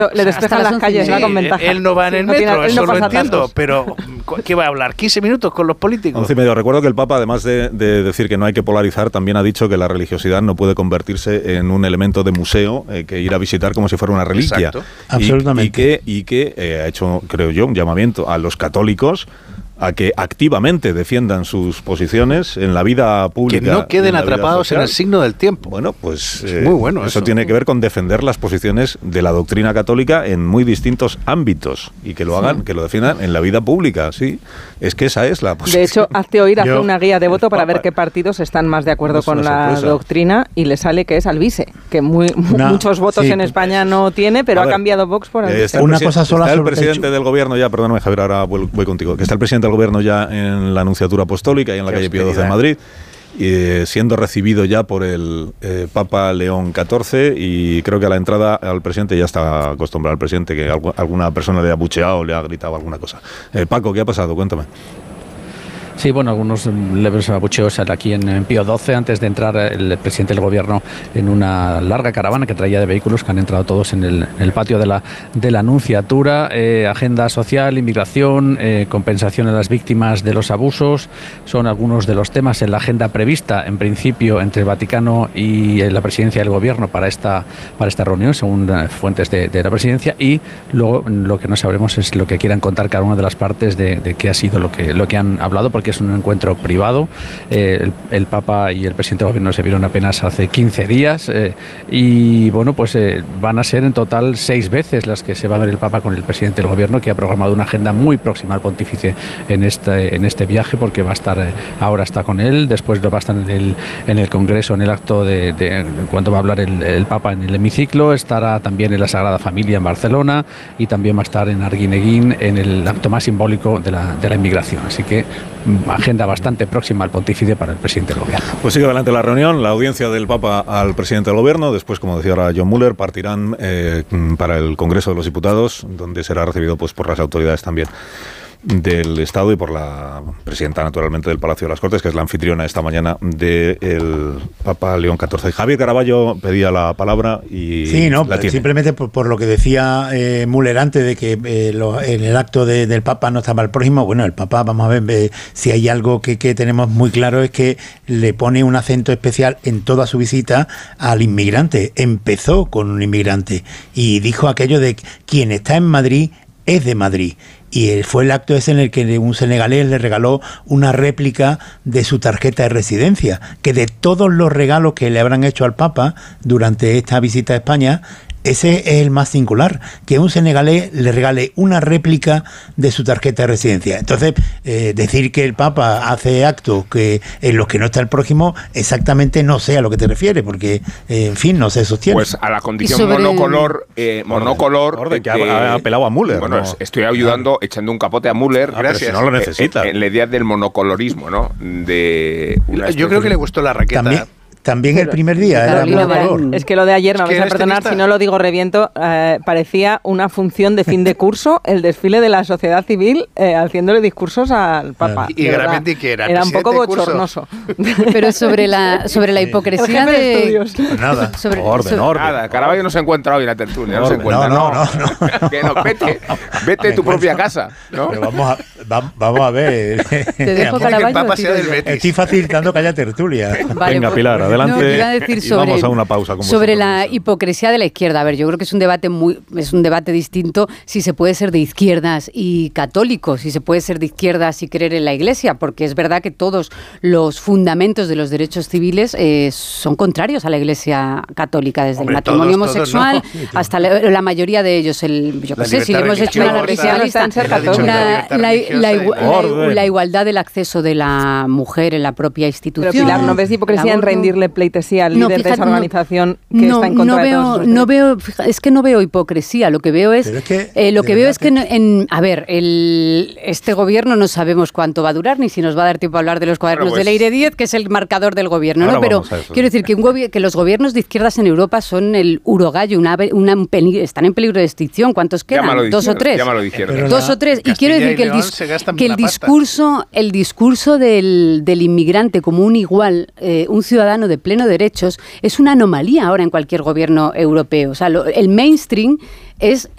Le despejan las calles, va con ventaja. Él no va en el metro, eso lo entiendo, pero ¿qué va a hablar? ¿15 minutos con los políticos? 11:30. Recuerdo que el Papa, además de decir que no hay que polarizar, también ha dicho que la religiosidad no puede convertirse en un elemento de museo que ir a visitar como si fuera una reliquia. Exacto. Absolutamente. Y que ha hecho, creo yo, un llamamiento a los católicos a que activamente defiendan sus posiciones en la vida pública. Que no queden atrapados en el signo del tiempo. Bueno, pues muy bueno eso tiene que ver con defender las posiciones de la doctrina católica en muy distintos ámbitos y que lo hagan, que lo defiendan en la vida pública, sí. Es que esa es la posición. De hecho, hazte oír, hace una guía de voto para ver qué partidos están más de acuerdo con la doctrina y le sale que es Alvise, que muchos votos en España no tiene, pero ha cambiado Vox por Alvise. Una cosa sola está el presidente del gobierno ya, perdóname Javier, ahora voy contigo, que está el presidente del gobierno ya en la Anunciatura Apostólica y en la calle Pío XII en Madrid, siendo recibido ya por el Papa León XIV, y creo que a la entrada al presidente ya está acostumbrado al presidente que alguna persona le ha abucheado o le ha gritado alguna cosa. Paco, ¿qué ha pasado? Cuéntame. Sí, bueno, algunos leves abucheos aquí en Pío XII antes de entrar el presidente del gobierno en una larga caravana que traía de vehículos que han entrado todos en el patio de la Anunciatura. Agenda social, inmigración, compensación a las víctimas de los abusos son algunos de los temas en la agenda prevista en principio entre el Vaticano y la presidencia del gobierno para esta reunión, según fuentes de la presidencia, y luego lo que no sabremos es lo que quieran contar cada una de las partes de qué ha sido lo que han hablado, porque es un encuentro privado. El Papa y el presidente del gobierno se vieron apenas hace 15 días y bueno, pues van a ser en total 6 veces las que se va a ver el Papa con el presidente del gobierno, que ha programado una agenda muy próxima al pontífice en este viaje, porque va a estar, ahora está con él, después va a estar en el Congreso, en el acto cuando va a hablar el Papa en el hemiciclo, estará también en la Sagrada Familia en Barcelona y también va a estar en Arguineguín en el acto más simbólico de la inmigración. Así que agenda bastante próxima al pontífice para el presidente del gobierno. Pues sigue adelante la reunión, la audiencia del Papa al presidente del gobierno. Después, como decía ahora John Muller, partirán para el Congreso de los Diputados, donde será recibido pues por las autoridades también del Estado y por la presidenta, naturalmente, del Palacio de las Cortes, que es la anfitriona esta mañana del Papa León XIV. Javier Caraballo pedía la palabra y la tiene. Simplemente por lo que decía Müller antes de que en el acto del Papa no estaba el prójimo. Bueno, el Papa, vamos a ver, si hay algo que tenemos muy claro es que le pone un acento especial en toda su visita al inmigrante. Empezó con un inmigrante y dijo aquello de quien está en Madrid es de Madrid. Y fue el acto ese en el que un senegalés le regaló una réplica de su tarjeta de residencia, que de todos los regalos que le habrán hecho al Papa durante esta visita a España, ese es el más singular, que un senegalés le regale una réplica de su tarjeta de residencia. Entonces, decir que el Papa hace actos que en los que no está el prójimo, exactamente no sé a lo que te refieres, porque, en fin, no se sostiene. Pues a la condición monocolor, que ha apelado a Müller. Bueno, ¿no? Estoy ayudando, echando un capote a Müller, gracias. Si no lo necesita. En la idea del monocolorismo, ¿no? Yo creo que le gustó la raqueta. También el primer día era monocolor. Es que lo de ayer, me vais a perdonar si no lo digo reviento, parecía una función de fin de curso, el desfile de la sociedad civil haciéndole discursos al Papa. Y realmente que era un poco bochornoso. Pero sobre la hipocresía de... Pues nada, orden. Nada, Caraballo no se encuentra hoy en la tertulia, no se encuentra. No. Que no, vete a tu propia casa, ¿no? Pero vamos a ver. Te dejo Caraballo. El Papa sea del Betis. Estoy facilitando que haya tertulia. Vale, venga, Pilar, adelante. iba a decir y vamos a una pausa con sobre la vosotros. hipocresía de la izquierda. A ver, yo creo que es un debate distinto si se puede ser de izquierdas y católico, si se puede ser de izquierdas y creer en la Iglesia, porque es verdad que todos los fundamentos de los derechos civiles son contrarios a la Iglesia católica, desde el matrimonio homosexual hasta la mayoría de ellos. Yo qué sé, si le hemos hecho una regionalista, la igualdad del acceso de la mujer en la propia institución. Pero Pilar, ¿no ves hipocresía en rendirle pleitesía al líder de esa organización que está en contra de todos es que no veo hipocresía. Lo que veo es este gobierno no sabemos cuánto va a durar, ni si nos va a dar tiempo a hablar de los cuadernos de Leire Díez, que es el marcador del gobierno, ¿no? Pero quiero decir que los gobiernos de izquierdas en Europa son el urogallo, están en peligro de extinción. ¿Cuántos quedan? ¿Dos o tres? Dos o tres. Y quiero decir que el discurso del inmigrante como un igual, un ciudadano de pleno derechos, es una anomalía ahora en cualquier gobierno europeo. O sea, el mainstream es